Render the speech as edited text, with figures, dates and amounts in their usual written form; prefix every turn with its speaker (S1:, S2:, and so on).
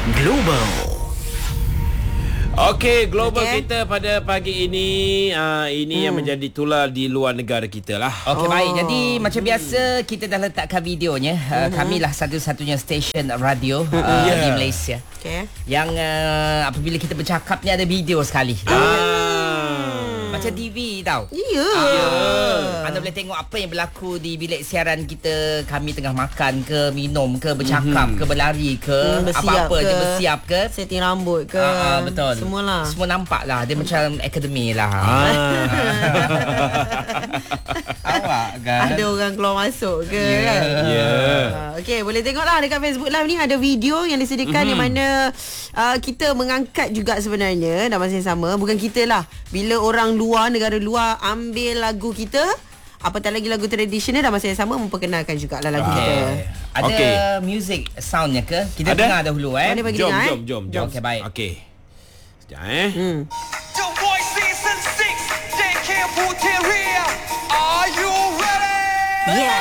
S1: Global.
S2: Okey, global kita pada pagi ini yang menjadi tular di luar negara kita lah.
S3: Okey, baik. Jadi macam biasa kita dah letakkan videonya. Kamilah satu-satunya stesen radio di Malaysia.
S4: Okey.
S3: Yang apabila kita bercakap ni ada video sekali. Macam TV tau.
S4: Ya.
S3: Anda boleh tengok apa yang berlaku di bilik siaran kita. Kami tengah makan ke, minum ke, bercakap ke, berlari ke, apa-apa je, bersiap ke,
S4: setting rambut ke.
S3: Betul.
S4: Semualah.
S3: Semua nampak lah. Dia macam akademi lah. Awak kan?
S4: Ada orang keluar masuk ke kan? Okey, boleh tengok lah dekat Facebook Live ni ada video yang disediakan di mana kita mengangkat juga sebenarnya dalam masa yang sama. Bukan kita lah. Bila orang luar, negara luar ambil lagu kita, apatah lagi lagu tradisional, dalam masa yang sama memperkenalkan jugalah lagu kita.
S3: Ada music soundnya ke? Kita dengar dahulu
S4: Mana bagi dengar?
S2: Jom.
S3: Okey, baik.
S2: Okey. Sekejap
S5: The Voice Season 6 JK Booty